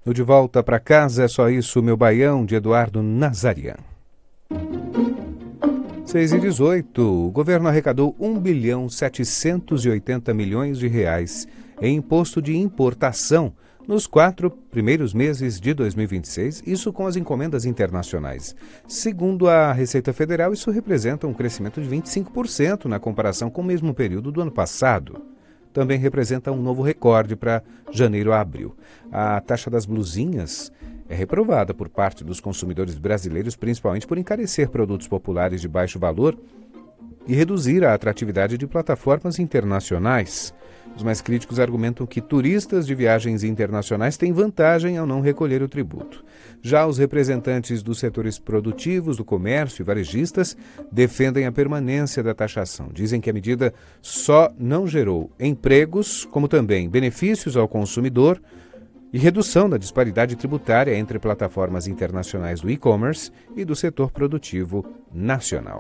No De Volta para Casa é Só Isso, Meu Baião, de Eduardo Nazarian. 6h18, o governo arrecadou R$ 1,780 bilhão em imposto de importação nos 4 primeiros meses de 2026, isso com as encomendas internacionais. Segundo a Receita Federal, isso representa um crescimento de 25% na comparação com o mesmo período do ano passado. Também representa um novo recorde para janeiro a abril. A taxa das blusinhas é reprovada por parte dos consumidores brasileiros, principalmente por encarecer produtos populares de baixo valor e reduzir a atratividade de plataformas internacionais. Os mais críticos argumentam que turistas de viagens internacionais têm vantagem ao não recolher o tributo. Já os representantes dos setores produtivos, do comércio e varejistas defendem a permanência da taxação. Dizem que a medida só não gerou empregos, como também benefícios ao consumidor e redução da disparidade tributária entre plataformas internacionais do e-commerce e do setor produtivo nacional.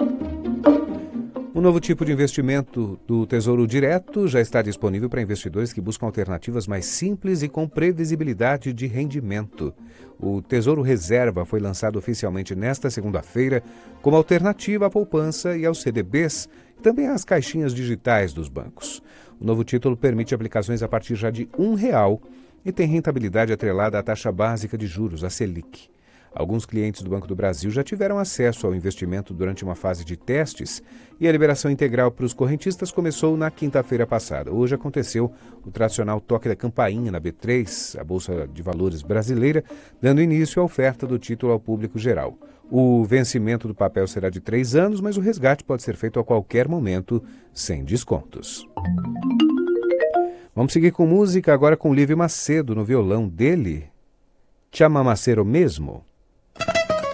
Um novo tipo de investimento do Tesouro Direto já está disponível para investidores que buscam alternativas mais simples e com previsibilidade de rendimento. O Tesouro Reserva foi lançado oficialmente nesta segunda-feira como alternativa à poupança e aos CDBs e também às caixinhas digitais dos bancos. O novo título permite aplicações a partir já de R$ 1 e tem rentabilidade atrelada à taxa básica de juros, a Selic. Alguns clientes do Banco do Brasil já tiveram acesso ao investimento durante uma fase de testes e a liberação integral para os correntistas começou na quinta-feira passada. Hoje aconteceu o tradicional toque da campainha na B3, a Bolsa de Valores brasileira, dando início à oferta do título ao público geral. O vencimento do papel será de 3 anos, mas o resgate pode ser feito a qualquer momento, sem descontos. Vamos seguir com música agora com Lívio Macedo no violão dele. Te amamacero mesmo?